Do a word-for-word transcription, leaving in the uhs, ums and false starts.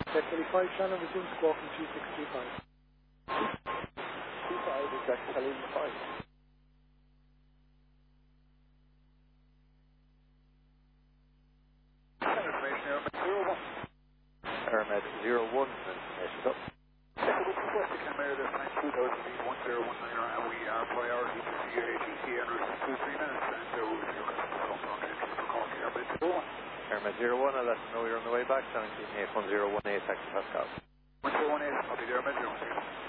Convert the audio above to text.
Deck twenty-five, channel resume squawking two six two five. two five, exact Saline five. Information Airmed zero one. Airmed zero one, information up. Second with request to Canmere, this time two thousand feet, one zero one nine, and we are priority to C A T C en route two three minutes, and so if you're going to come on entry for calling Airmed zero one. Airmed zero one, I'll let you know you're on the way back, seventeen eight one zero one eight, taxi Pascal. one zero one eight, I'll be there, Airmed zero one.